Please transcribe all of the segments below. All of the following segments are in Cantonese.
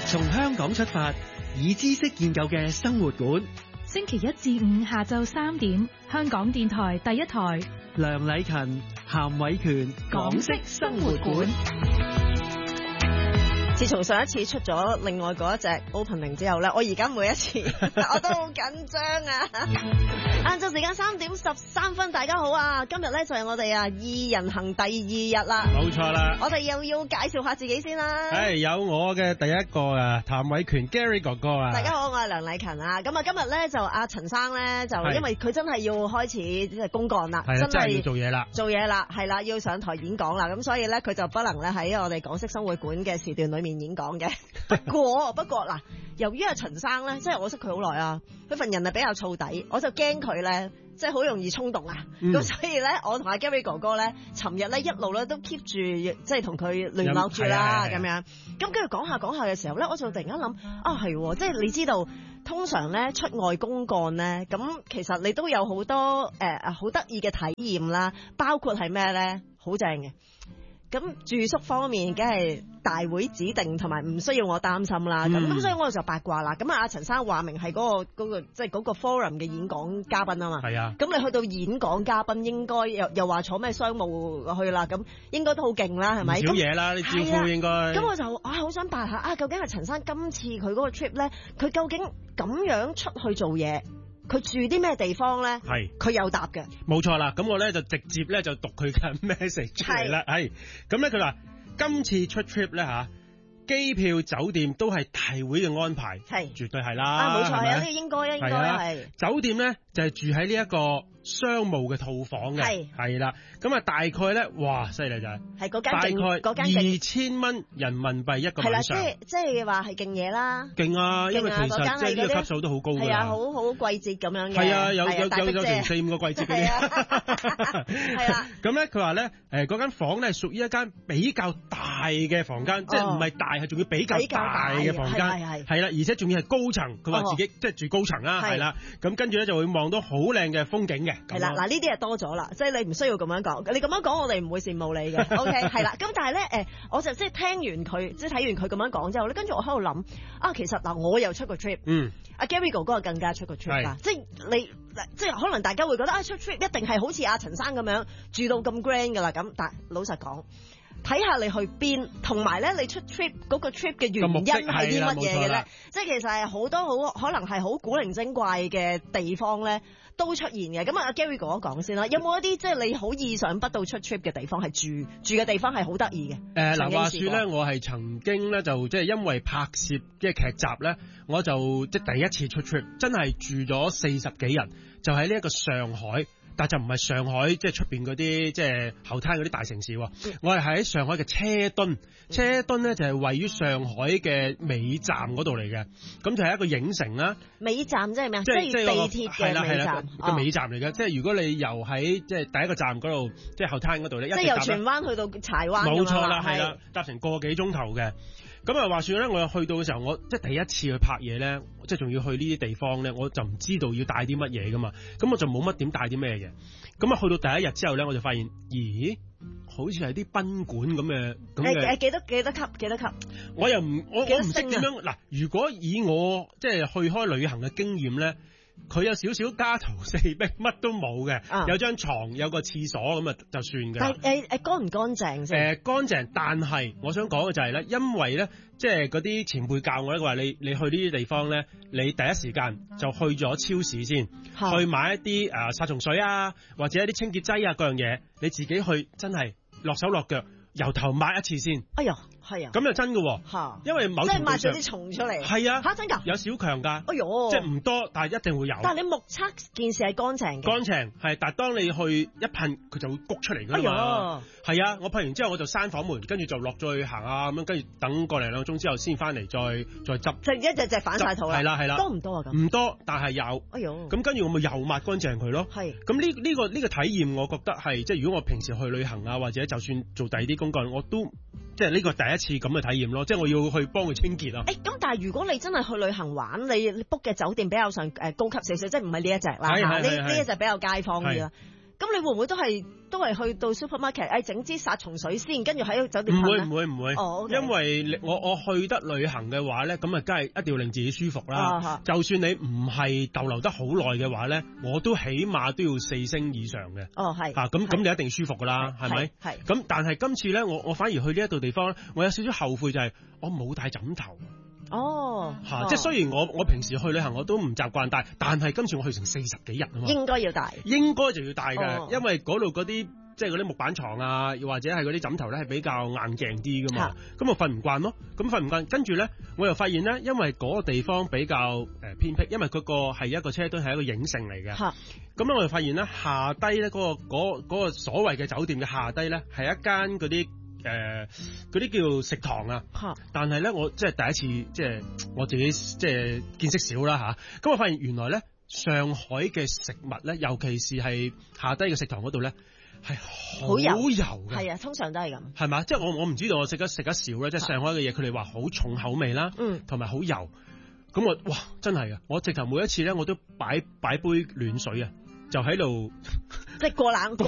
從香港出發，以知識建構嘅生活館。 星期一至五下晝3點，香港電台第一台。 梁禮勤、譚偉權，港式生活館。 自從上一次出咗另外嗰一隻 opening 之後咧，我而家每一次我都好緊張啊！晏晝時間3點13分，大家好啊！今日咧就係我哋二人行第2日啦， 冇錯啦！ 我哋又要介紹下自己先啦。 係有我嘅第一個譚偉權 Gary 哥哥啊！ 大家好，我係梁禮勤啊！咁啊，今日咧就陳生咧就因為佢真係要開始即係公幹啦，真係要做嘢啦， 係啦，要上台演講啦，咁所以咧佢就不能咧喺我哋港式生活館嘅時段裏面演講嘅。不過嗱，由於陳生咧，即係我識佢好耐啊，佢份人係比較燥底，我就驚佢咧，即係好容易衝動啊。咁所以咧，我同阿 Gary 哥哥咧，尋日咧一路咧都 keep 住，即係同佢聯絡住啦，咁樣。咁跟住講下嘅時候咧，我就突然間諗係，即係你知道，通常咧出外公幹咧，咁其實你都有好多好得意嘅體驗啦，包括係咩咧？好正嘅。咁住宿方面，梗係大會指定，同埋唔需要我擔心啦。咁所以我就八卦啦。咁阿陳生話明係嗰個即係嗰個 forum 嘅演講嘉賓啊嘛。係啊。咁你去到演講嘉賓，應該又話坐咩商務去啦？咁應該都好勁啦，係咪？ 少嘢啦，你招呼應該。咁我就好想八下究竟係陳生今次佢嗰個 trip 咧，佢究竟咁樣出去做嘢？佢住啲咩地方咧？係佢有答嘅， 冇錯啦。咁我咧就直接咧就讀佢嘅 message 出嚟啦。係咁咧，佢話今次出 trip 咧嚇，機票酒店都係大會嘅安排，係絕對係啦。冇錯，係啊，呢個應該係酒店咧就係住喺呢一個商務嘅套房嘅，係啦。咁啊，大概咧，哇，犀利就係嗰間大概2000蚊人民幣一個晚上。係啦，即係話係勁嘢啦。勁啊，因為其實即係呢個級數都好高㗎。係啊，好季節咁樣嘅。係啊，有成4-5個季節嗰啲。係啊。咁咧，佢話咧，嗰間房咧係屬於一間比較大嘅房間，即係唔係大，係仲要比較大嘅房間。係啦，而且仲要係高層。佢話自己即係住高層啦，係啦。咁跟住咧就會望到好靚嘅風景嘅。係啦，嗱呢啲係多咗啦，即係你唔需要咁樣講。你咁樣講，我哋唔會羨慕你嘅。OK， 係啦。咁但係咧，我就即係聽完佢，即係睇完佢咁樣講之後咧，跟住我喺度諗其實嗱，我又出個 trip，阿 Gary 哥哥更加出個 trip 啦。即係你，即係可能大家會覺得出 trip 一定係好似阿陳生咁樣住到咁 grand 噶啦。咁但係老實講，睇下你去邊，同埋咧你出 trip 嗰個 trip 嘅原因係啲乜嘢嘅咧？即係其實係好多可能係好古靈精怪嘅地方咧。都出現嘅，咁阿 Gary 哥哥講先啦，有冇一啲即係你好意想不到出 trip 嘅地方係住嘅地方係好得意嘅？嗱，話說咧，我係曾經咧就即係因為拍攝嘅劇集咧，我就即係第一次出 trip，真係住咗40幾日，就喺呢一個上海。但就唔係上海，即係出邊嗰啲即係後灘嗰啲大城市喎。我係喺上海嘅車墩，車墩咧就係位於上海嘅尾站嗰度嚟嘅。咁就係一個影城啦。尾站即係咩啊？即係地鐵嘅尾站。個尾站嚟嘅，即係如果你由喺即係第一個站嗰度，即係後灘嗰度咧，即係由荃灣去到柴灣。冇錯啦，係啦，搭成個幾鐘頭嘅。咁啊，話說咧，我去到嘅時候，我即係第一次去拍嘢咧，即係仲要去呢啲地方咧，我就唔知道要帶啲乜嘢噶嘛，咁我就冇乜點帶啲咩嘅。咁啊，去到第一日之後咧，我就發現，咦，好似係啲賓館咁嘅。幾多級？我唔識點樣嗱。如果以我即係去開旅行嘅經驗咧。佢有少少家徒四壁，乜都冇嘅，有張床，有個廁所咁啊，就算嘅。但係乾唔乾淨先？乾淨，但係我想講嘅就係咧，因為咧，即係嗰啲前輩教我咧，話你去呢啲地方咧，你第一時間就去咗超市先，去買一啲殺蟲水啊，或者一啲清潔劑啊，各樣嘢，你自己去真係落手落腳，由頭抹一次先。哎呀！係啊，咁又真嘅，因為某程度上即係抹咗啲蟲出嚟，係啊，真㗎，有小強㗎，哎呦，即係唔多，但係一定會有。但係你目測件事係乾淨嘅，乾淨係，但係當你去一噴，佢就會谷出嚟㗎嘛。係啊，我噴完之後我就閂房門，跟住就落咗去行啊，咁樣跟住等個零兩個鐘之後先翻嚟再執，即係一隻反晒肚啦。係啦，多唔多啊？咁唔多，但係有。哎呦，咁跟住我咪又抹乾淨佢咯。係，咁呢個體驗，我覺得係即係如果我平時去旅行啊，或者就算做第二啲公幹，我都。即係呢個第一次咁嘅體驗咯，即係我要去幫佢清潔啊。咁但係如果你真係去旅行玩，你 book 嘅酒店比較上高級少少，即係唔係呢一隻啦，呢一隻比較街坊啲啦。 咁你會唔會都係去到 supermarket 整支殺蟲水先，跟住喺酒店噴咧？ 唔會。 哦 okay， 因為我去得旅行嘅話咧，咁啊，梗係一定要令自己舒服啦。就算你唔係逗留得好耐嘅話咧，我都起碼都要4星以上嘅。 哦，係。 咁你一定舒服噶啦，係咪？係。咁但係今次咧，我反而去呢一度地方咧，我有少少後悔就係我冇帶枕頭。即係雖然我平時去旅行我都唔習慣帶，但係今次我去成40幾日啊嘛，應該就要帶嘅，因為嗰度嗰啲即係嗰啲木板床啊，又或者係嗰啲枕頭咧係比較硬淨啲噶嘛，咁我瞓唔慣咯，咁瞓唔慣，跟住咧我又發現咧，因為嗰個地方比較偏僻，因為佢個係一個車墩係一個影城嚟嘅，咁咧我就發現咧下低咧嗰個所謂嘅酒店嘅下低咧係一間嗰啲。嗰啲叫食堂啊，但係咧我即係第一次，即係我自己即係見識少啦吓。咁我發現原來咧上海嘅食物咧，尤其是係下低嘅食堂嗰度咧，係好油嘅。係啊，通常都係咁。係嘛？即係我唔知道，我食得少咧。即係上海嘅嘢，佢哋話好重口味啦，同埋好油。咁我哇，真係啊！我直頭每一次咧，我都擺杯暖水啊，就喺度。即係過冷河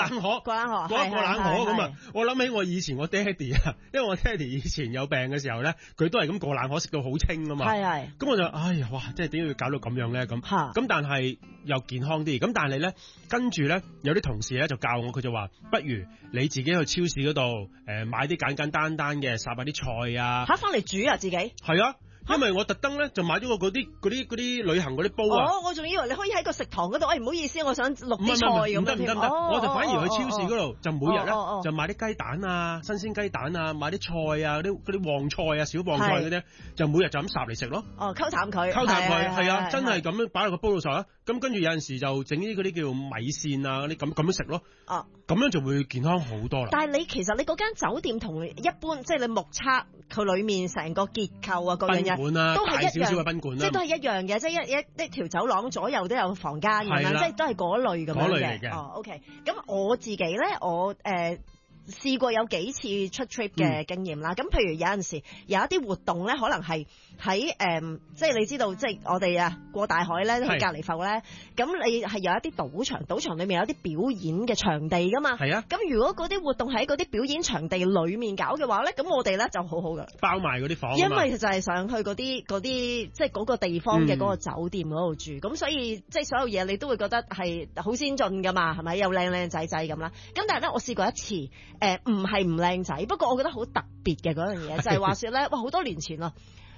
咁啊！我諗起我以前我爹哋啊，因為我爹哋以前有病嘅時候咧，佢都係咁過冷河食到好清啊嘛。咁我就哎呀，哇！即係點解要搞到咁樣咧？咁但係又健康啲。咁但係咧，跟住咧有啲同事咧就教我，佢就話不如你自己去超市嗰度買啲簡簡單單嘅，烚下啲菜啊。翻嚟煮啊自己？係啊。因為我特登咧就買咗個嗰啲旅行嗰啲煲啊！ 我仲以為你可以喺個食堂嗰度，唔好意思，我想淥啲菜咁唔得，我就反而去超市嗰度，就每日咧就買啲雞蛋啊、新鮮雞蛋啊，買啲菜啊、嗰啲旺菜啊、小旺菜嗰啲，就每日就咁烚嚟食咯。 溝淡佢， 係啊，真係咁樣擺落個煲度烚啊！咁跟住有陣時就整啲嗰啲叫米線啊嗰啲咁樣食咯。咁樣就會健康好多啦。但係其實你嗰間酒店同一般，即係你目測佢裡面成個結構啊，各樣嘢都係大少少嘅賓館啦，即係都係一樣嘅，即係一條走廊左右都有房間咁樣，即係都係嗰類咁樣嘅。OK，咁我自己咧，我試過有幾次出 trip 嘅經驗啦，咁譬如有陣時有一啲活動咧，可能係喺即係你知道，即係我哋啊過大海咧去隔離埠咧，咁你係有一啲賭場裏面有啲表演嘅場地噶嘛，係啊，咁如果嗰啲活動喺嗰啲表演場地裏面搞嘅話咧，咁我哋咧就好好噶，包埋嗰啲房，因為就係想去嗰啲即係嗰個地方嘅嗰個酒店嗰度住，咁所以即係所有嘢你都會覺得係好先進噶嘛，係咪又靚仔咁啦？咁但係咧我試過一次。唔係唔靚仔，不過我覺得好特別嘅嗰樣嘢，就係話說咧，哇好多年前咯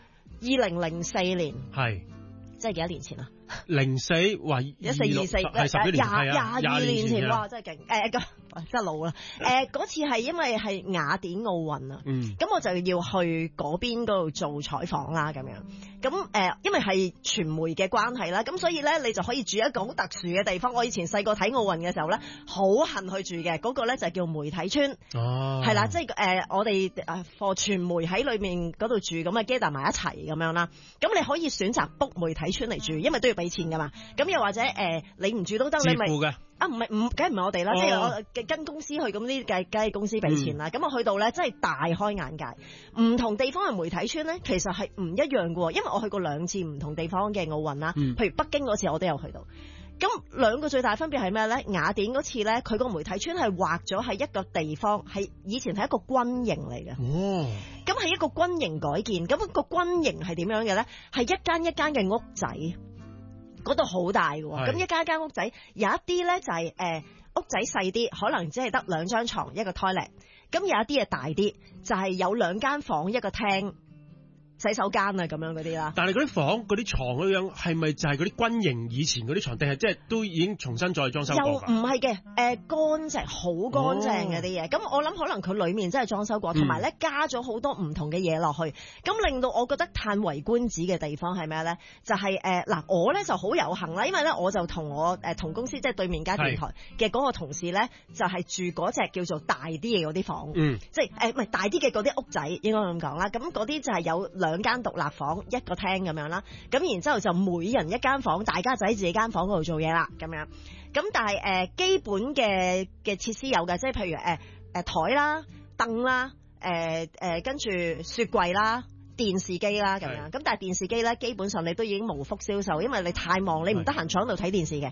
，2004年，係即係幾多年前啊？04話1424係10幾年22年前，哇真係勁真係老啦！嗰次係因為係雅典奧運啊，咁我就要去嗰邊嗰度做採訪啦，咁樣咁因為係傳媒嘅關係啦，咁所以咧你就可以住一個好特殊嘅地方。我以前細個睇奧運嘅時候咧，好恨去住嘅嗰個咧就叫媒體村，係啦，即係我哋課傳媒喺裏面嗰度住，咁啊 gather 埋一齊咁樣啦。咁你可以選擇 book 媒體村嚟住，因為都要俾錢噶嘛。咁又或者你唔住都得，你咪唔係梗係唔係我哋啦，即係我跟公司去，咁呢梗係公司俾錢啦。咁我去到咧真係大開眼界，唔同地方嘅媒體村咧其實係唔一樣嘅，因為我去過2次唔同地方嘅奧運啦，譬如北京嗰次我都有去到。咁兩個最大分別係咩咧？雅典嗰次咧，佢個媒體村係劃咗喺一個地方，係以前係一個軍營嚟嘅。咁係一個軍營改建，咁個軍營係點樣嘅咧？係一間一間嘅屋仔。嗰度好大嘅，咁一間間屋仔，有一啲咧就係屋仔細啲，可能只係得2張床一個 toilet， 咁有一啲係大啲，就係有2間房一個廳。洗手間啊咁樣嗰啲啦，但係嗰啲房嗰啲床嗰樣係咪就係嗰啲軍營以前嗰啲床，定係即係都已經重新再裝修過？又唔係嘅，乾淨好乾淨嘅啲嘢。咁我諗可能佢裡面真係裝修過，同埋咧加咗好多唔同嘅嘢落去，咁令到我覺得歎為觀止嘅地方係咩咧？就係嗱，我咧就好有幸啦，因為咧我就同我同公司即係對面間電台嘅嗰個同事咧，就係住嗰隻叫做大啲嘅嗰啲房，即係唔係大啲嘅嗰啲屋仔應該咁講啦。咁嗰啲就係有2間獨立房一個廳咁樣啦，咁然之後就每人一間房，大家就喺自己間房嗰度做嘢啦，咁樣。咁但係基本嘅設施有嘅，即係譬如台啦、凳啦、跟住雪櫃啦、電視機啦咁樣。咁但係電視機咧，基本上你都已經無福消受，因為你太忙，你唔得閒坐喺度睇電視嘅。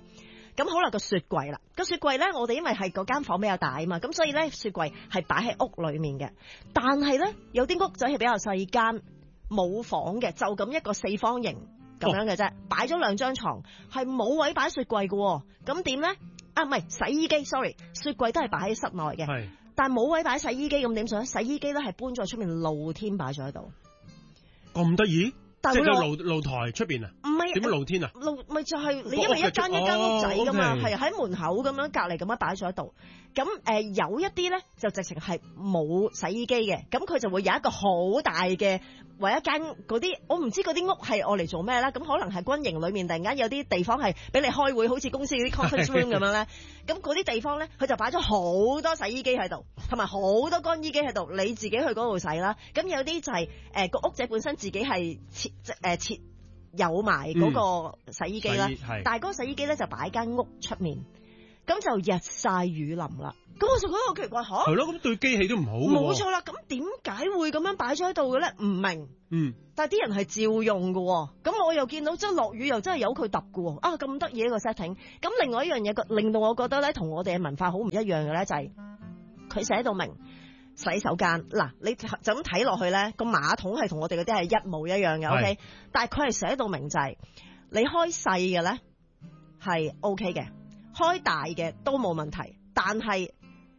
咁好啦，個雪櫃啦，個雪櫃咧，我哋因為係嗰間房比較大啊嘛，咁所以咧雪櫃係擺喺屋裏面嘅。但係咧有啲屋仔係比較細間，冇房嘅，就咁一個四方形咁樣嘅啫，擺咗2張床，係冇位擺雪櫃嘅。咁點咧？啊，唔係洗衣機 ，sorry， 雪櫃都係擺喺室內嘅，係，但係冇位擺洗衣機，咁點算？洗衣機咧係搬咗出面露天擺咗喺度。咁得意？即係個露台出邊啊？唔係點樣露天啊？露咪就係你因為一間屋仔噶嘛，係喺門口咁樣隔離咁樣擺咗喺度。咁有一啲咧就直情係冇洗衣機嘅，咁佢就會有一個好大嘅，為一間嗰啲我唔知嗰啲屋係愛嚟做咩啦。咁可能係軍營裏面突然間有啲地方係俾你開會，好似公司嗰啲 conference room 咁樣咧。咁嗰啲地方咧，佢就擺咗好多洗衣機喺度，同埋好多乾衣機喺度，你自己去嗰度洗啦。咁有啲就係個屋仔本身自己係設有埋嗰個洗衣機啦，但係嗰個洗衣機咧就擺間屋出面。咁就日曬雨淋啦，咁我就覺得好奇怪嚇。係咯，咁對機器都唔好。冇錯啦，咁點解會咁樣擺咗喺度嘅咧？唔明。但係啲人係照用嘅，咁我又見到真係落雨又真係由佢揼嘅，啊咁得意一個 setting。咁另外一樣嘢令到我覺得咧，同我哋嘅文化好唔一樣嘅咧，就係佢寫到明洗手間嗱，你就咁睇落去咧，個馬桶係同我哋嗰啲係一模一樣嘅 ，OK。但係佢係寫到明就係你開細嘅咧係 OK 嘅。開大嘅都冇問題，但係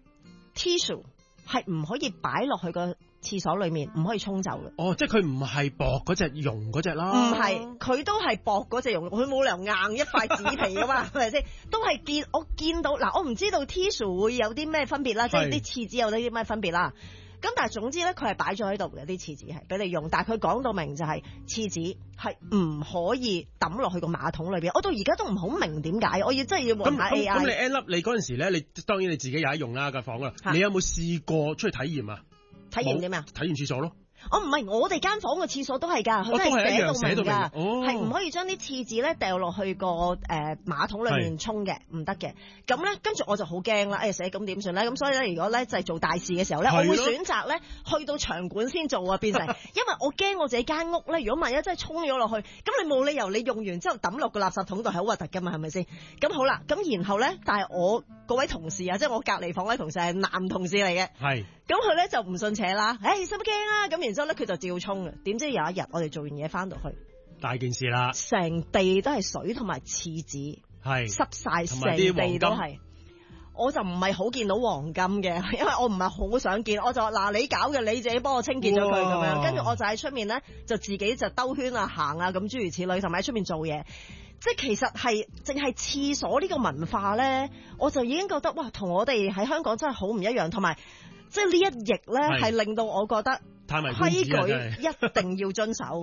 tissue 係唔可以擺落去個廁所裏面，唔可以沖走嘅。哦，即係佢唔係薄嗰隻絨嗰隻啦。唔係，佢都係薄嗰隻絨，佢冇理由硬一塊紙皮噶嘛，係咪先？都係我見到嗱，我唔知道 tissue 會有啲咩分別啦，即係啲廁紙有啲咩分別啦。咁但係總之咧，佢係擺咗喺度嘅，啲廁紙係俾你用，但係佢講到明就係廁紙係唔可以抌落去個馬桶裏邊。我到而家都唔好明點解，我真係要問下 AI。咁你 end up 你嗰陣時咧，你當然你自己有得用啦個房啦，你有冇試過出去體驗啊？體驗點啊？體驗廁所咯。唔係，我哋間房嘅廁所都係㗎，佢都係寫到明㗎，係唔可以將啲廁紙咧掉落去個馬桶裏面沖嘅，唔得嘅。咁咧，跟住我就好驚啦，寫咁點算咧？咁所以咧，如果咧就係做大事嘅時候咧，我會選擇咧去到場館先做啊，變成，因為我驚我自己間屋咧，如果萬一真係沖咗落去，咁你冇理由你用完之後抌落個垃圾桶度係好核突㗎嘛，係咪先？咁好啦，咁然後咧，但係我嗰位同事啊，即係我隔離房位同事係男同事嚟嘅，係。咁佢咧就唔信邪啦，使乜驚啊？咁然之後咧佢就照沖嘅，點知有一日我哋做完嘢翻到去，大件事啦，成地都係水同埋廁紙，係濕晒成地都係。我就唔係好見到黃金嘅，因為我唔係好想見，我就話嗱，你搞嘅，你自己幫我清潔咗佢咁樣，跟住我就喺出面咧就自己就兜圈啊行啊咁諸如此類，同埋喺出面做嘢。即係其實係淨係廁所呢個文化咧，我就已經覺得哇，同我哋喺香港真係好唔一樣，同埋。即係呢一役咧，係令到我覺得規矩一定要遵守，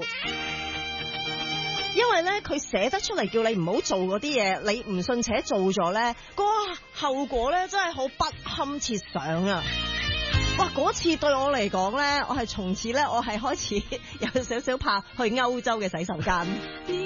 因為咧佢寫得出嚟叫你唔好做嗰啲嘢，你唔信且做咗咧，嗰個後果咧真係好不堪設想啊！哇！嗰次對我嚟講咧，我係從此咧，我係開始有少少怕去歐洲嘅洗手間。